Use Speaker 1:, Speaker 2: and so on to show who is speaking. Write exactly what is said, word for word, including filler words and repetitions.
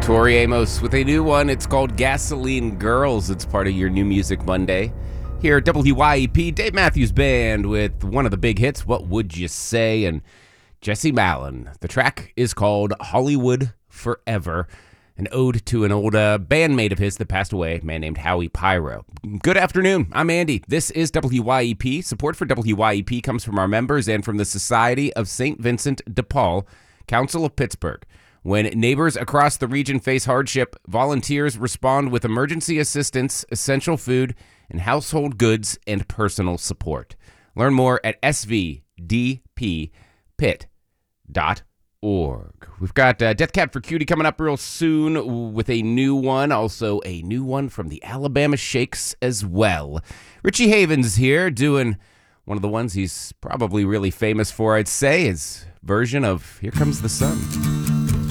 Speaker 1: Tori Amos with a new one. It's called Gasoline Girls. It's part of your New Music Monday. Here at W Y E P, Dave Matthews Band with one of the big hits, What Would You Say? And Jesse Malin. The track is called Hollywood Forever, an ode to an old uh, bandmate of his that passed away, a man named Howie Pyro. Good afternoon. I'm Andy. This is W Y E P. Support for W Y E P comes from our members and from the Society of Saint Vincent de Paul, Council of Pittsburgh. When neighbors across the region face hardship, volunteers respond with emergency assistance, essential food, and household goods and personal support. Learn more at s v d p pit dot org. We've got uh, Death Cab for Cutie coming up real soon with a new one. Also a new one from the Alabama Shakes as well. Richie Havens here doing one of the ones he's probably really famous for, I'd say, his version of Here Comes the Sun.